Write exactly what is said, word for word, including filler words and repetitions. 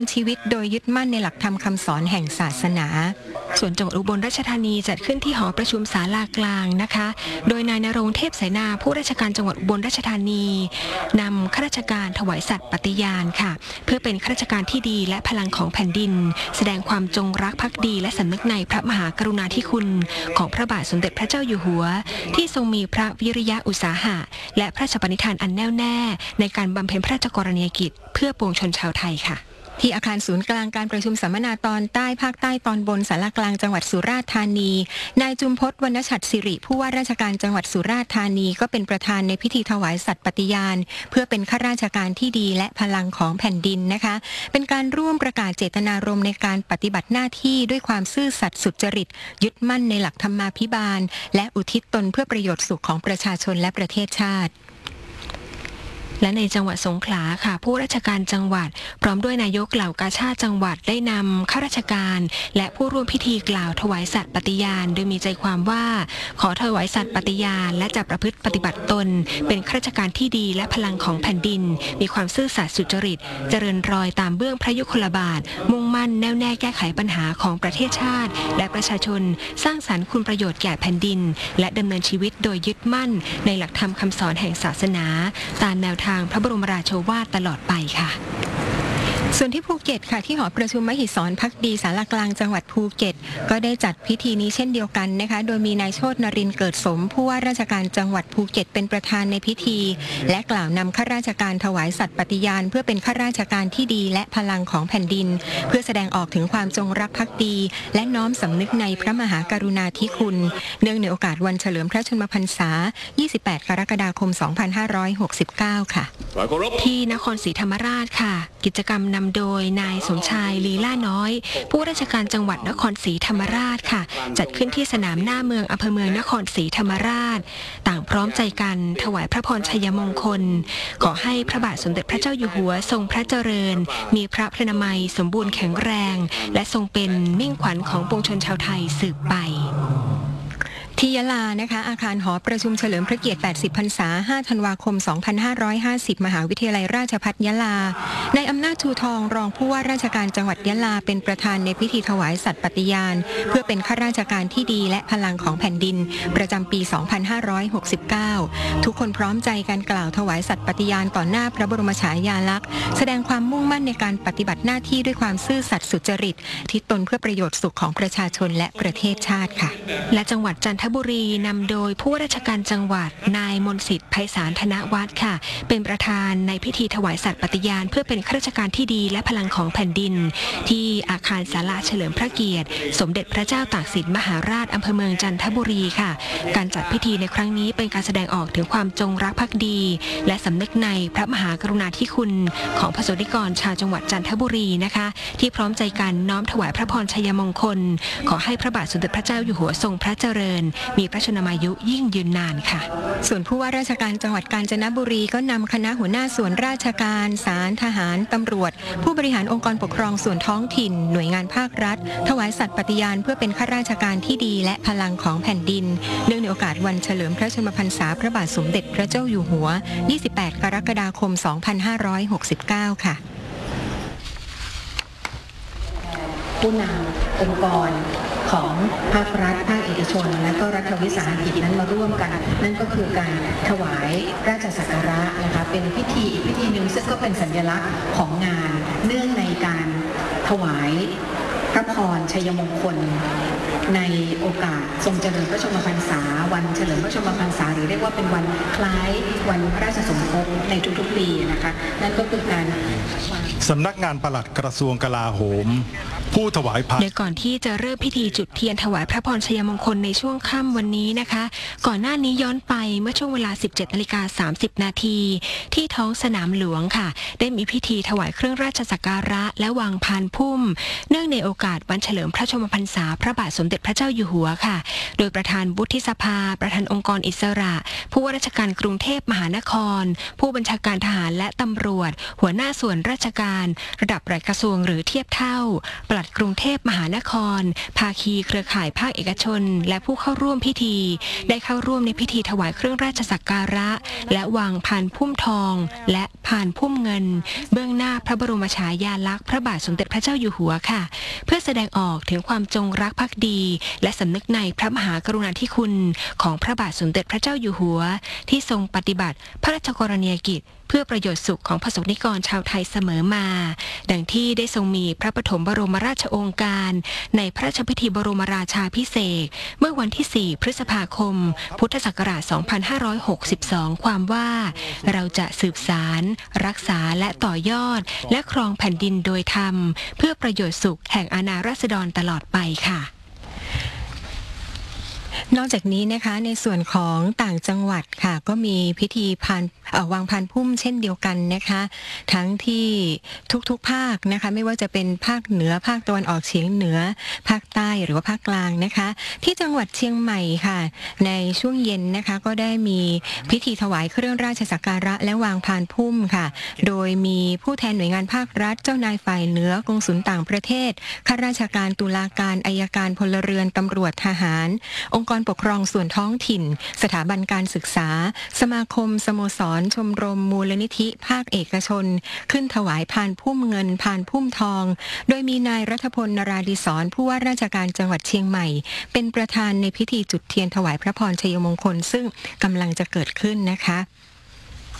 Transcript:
ชีวิตโดยยึดมั่นในหลักธรรมคำสอนแห่งศาสนาส่วนจังหวัดอุบลราชธานีจัดขึ้นที่หอประชุมศาลากลางนะคะโดยนายณรงค์เทพเสนาผู้ราชการจังหวัดอุบลราชธานีนำข้าราชการถวายสัตย์ปฏิญาณค่ะเพื่อเป็นข้าราชการที่ดีและพลังของแผ่นดินแสดงความจงรักภักดีและสำนึกในพระมหากรุณาธิคุณของพระบาทสมเด็จพระเจ้าอยู่หัวที่ทรงมีพระวิริยะอุตสาหะและพระราชปณิธานอันแน่วแน่ในการบำเพ็ญพระราชกรณียกิจเพื่อปวงชนชาวไทยค่ะที่อาคารศูนย์กลางการประชุมสัมมนาตอนใต้ภาคใต้ตอนบนศาลากลางจังหวัดสุราษฎร์ธานีนายจุมพจน์วรรณฉัตรศิริผู้ว่าราชการจังหวัดสุราษฎร์ธานีก็เป็นประธานในพิธีถวายสัตย์ปฏิญาณเพื่อเป็นข้าราชการที่ดีและพลังของแผ่นดินนะคะเป็นการร่วมประกาศเจตนารมณ์ในการปฏิบัติหน้าที่ด้วยความซื่อสัตย์สุจริตยึดมั่นในหลักธรรมาภิบาลและอุทิศตนเพื่อประโยชน์สุขของประชาชนและประเทศชาติและในจังหวัดสงขลาค่ะผู้ราชการจังหวัดพร้อมด้วยนายกเหล่ากาชาดจังหวัดได้นำข้าราชการและผู้ร่วมพิธีกล่าวถวายสัตย์ปฏิญาณโดยมีใจความว่าขอถวายสัตย์ปฏิญาณและจะประพฤติปฏิบัติตนเป็นข้าราชการที่ดีและพลังของแผ่นดินมีความซื่อสัตย์สุจริตเจริญรอยตามเบื้องพระยุคลบาทมุ่งมั่นแน่วแน่แก้ไขปัญหาของประเทศชาติและประชาชนสร้างสรรค์คุณประโยชน์แก่แผ่นดินและดำเนินชีวิตโดยยึดมั่นในหลักธรรมคำสอนแห่งศาสนาตามแนวทางพระบรมราโชวาทตลอดไปค่ะส่วนที่ภูเก็ตค่ะที่หอประชุมมหิศรภักดีศาลากลางจังหวัดภูเก็ตก็ได้จัดพิธีนี้เช่นเดียวกันนะคะโดยมีนายโชตินรินทร์เกิดสมผู้ว่าราชการจังหวัดภูเก็ตเป็นประธานในพิธีและกล่าวนำข้าราชการถวายสัตย์ปฏิญาณเพื่อเป็นข้าราชการที่ดีและพลังของแผ่นดินเพื่อแสดงออกถึงความจงรักภักดีและน้อมสำนึกในพระมหากรุณาธิคุณเนื่องในโอกาสวันเฉลิมพระชนมพรรษายี่สิบแปดกรกฎาคมสองพันห้าร้อยหกสิบเก้าค่ะที่นครศรีธรรมราชค่ะกิจกรรมนำโดยนายสมชายลีล่าน้อยผู้ราชการจังหวัดนครศรีธรรมราชค่ะจัดขึ้นที่สนามหน้าเมืองอำเภอเมืองนครศรีธรรมราชต่างพร้อมใจกันถวายพระพรชัยมงคลขอให้พระบาทสมเด็จพระเจ้าอยู่หัวทรงพระเจริญมีพระพรรณนามัยสมบูรณ์แข็งแรงและทรงเป็นมิ่งขวัญของปวงชนชาวไทยสืบไปที่ยะลานะคะอาคารหอประชุมเฉลิมพระเกียรติแปดสิบพรรษาห้าธันวาคมสองพันห้าร้อยห้าสิบมหาวิทยาลัยราชภัฏยะลาในอำนาจชูทองรองผู้ว่าราชการจังหวัดยะลาเป็นประธานในพิธีถวายสัตย์ปฏิญาณเพื่อเป็นข้าราชการที่ดีและพลังของแผ่นดินประจำปีสองพันห้าร้อยหกสิบเก้าทุกคนพร้อมใจกันกล่าวถวายสัตย์ปฏิญาณต่อหน้าพระบรมฉายาลักษณ์แสดงความมุ่งมั่นในการปฏิบัติหน้าที่ด้วยความซื่อสัตย์สุจริตที่ตนเพื่อประโยชน์สุขของประชาชนและประเทศชาติค่ะและจังหวัดจันทบุรีนำโดยผู้ว่าราชการจังหวัดนายมนต์สิทธิ์ไพศาลธนวัฒน์ค่ะเป็นประธานในพิธีถวายสัตย์ปฏิญาณเพื่อเป็นข้าราชการที่ดีและพลังของแผ่นดินที่อาคารศาลาเฉลิมพระเกียรติสมเด็จพระเจ้าตากสินมหาราชอำเภอเมืองจันทบุรีค่ะการจัดพิธีในครั้งนี้เป็นการแสดงออกถึงความจงรักภักดีและสำนึกในพระมหากรุณาธิคุณของพระสงฆ์นิกรชาวจังหวัดจันทบุรีนะคะที่พร้อมใจกันน้อมถวายพระพรชัยมงคลขอให้พระบาทสมเด็จพระเจ้าอยู่หัวทรงพระเจริญมีพระชนมายุยิ่งยืนนานค่ะส่วนผู้ว่าราชการจังหวัดกาญจนบุรีก็นำคณะหัวหน้าส่วนราชการศาลทหารตำรวจผู้บริหารองค์กรปกครองส่วนท้องถิ่นหน่วยงานภาครัฐถวายสัตย์ปฏิญาณเพื่อเป็นข้าราชการที่ดีและพลังของแผ่นดินเนื่องในโอกาสวันเฉลิมพระชนมพรรษาพระบาทสมเด็จพระเจ้าอยู่หัวยี่สิบแปดกรกฎาคมสองพันห้าร้อยหกสิบเก้าค่ะผู้นำองค์กรของภาครัฐภาคเอกชนและก็รัฐวิสาหกิจนั้นมาร่วมกันนั่นก็คือการถวายราชสักการะนะคะเป็นพิธีอีกพิธีหนึ่งซึ่งก็เป็นสัญลักษณ์ของงานเนื่องในการถวายพระพรชัยมงคลในโอกาสทรงเจริญพระชนมพรรษาวันเฉลิมพระชนมพรรษาหรือเรียกว่าเป็นวันคล้ายวันพระราชสมภพในทุกๆปีนะคะนั่นก็คือการสำนักงานปลัดกระทรวงกลาโหมผู้ถวายพันโดยก่อนที่จะเริ่มพิธีจุดเทียนถวายพระพรชัยมงคลในช่วงค่ำวันนี้นะคะก่อนหน้านี้ย้อนไปเมื่อช่วงเวลา สิบเจ็ดนาฬิกาสามสิบนาทีที่ท้องสนามหลวงค่ะได้มีพิธีถวายเครื่องราชสักการะและวางพานพุ่มเนื่องในโอกาสวันเฉลิมพระชนมพรรษาพระบาทสมเด็จพระเจ้าอยู่หัวค่ะโดยประธานวุฒิสภาประธานองค์กรอิสระผู้ว่าราชการกรุงเทพมหานครผู้บัญชาการทหารและตำรวจหัวหน้าส่วนราชการระดับปลัดกระทรวงหรือเทียบเท่าปลัดกรุงเทพมหานครภาคีเครือข่ายภาคเอกชนและผู้เข้าร่วมพิธีได้เข้าร่วมในพิธีถวายเครื่องราชสักการะและวางพานพุ่มทองและพานพุ่มเงินเบื้องหน้าพระบรมฉายาลักษณ์พระบาทสมเด็จพระเจ้าอยู่หัวค่ะเพื่อแสดงออกถึงความจงรักภักดีและสำนึกในพระมหากรุณาธิคุณของพระบาทสมเด็จพระเจ้าอยู่หัวที่ทรงปฏิบัติพระราชกรณียกิจเพื่อประโยชน์สุขของประสบนิกรชาวไทยเสมอมาดังที่ได้ทรงมีพระปฐมบรมราชโองการในพระราชพิธีบรมราชาภิเษกเมื่อวันที่สี่พฤษภาคมพุทธศักราชสองพันห้าร้อยหกสิบสองความว่าเราจะสืบสารรักษาและต่อยอดและครองแผ่นดินโดยธรรมเพื่อประโยชน์สุขแห่งอาณาราษฎรตลอดไปค่ะนอกจากนี้นะคะในส่วนของต่างจังหวัดค่ะก็มีพิธีพานวางพานพุ่มเช่นเดียวกันนะคะทั้งที่ทุกๆภาคนะคะไม่ว่าจะเป็นภาคเหนือภาคตะวันออกเฉียงเหนือภาคใต้หรือว่าภาคกลางนะคะที่จังหวัดเชียงใหม่ค่ะในช่วงเย็นนะคะก็ได้มีพิธีถวายเครื่องราชสักการะและวางพานพุ่มค่ะโดยมีผู้แทนหน่วยงานภาครัฐเจ้านายฝ่ายเหนือกงสุลต่างประเทศข้าราชการตุลาการอัยการพลเรือนตำรวจทหารองค์กรปกครองส่วนท้องถิ่นสถาบันการศึกษาสมาคมสโมสรชมรมมูลนิธิภาคเอกชนขึ้นถวายพานพุ่มเงินพานพุ่มทองโดยมีนายรัฐพลนราธิศรผู้ว่าราชการจังหวัดเชียงใหม่เป็นประธานในพิธีจุดเทียนถวายพระพรชัยมงคลซึ่งกำลังจะเกิดขึ้นนะคะ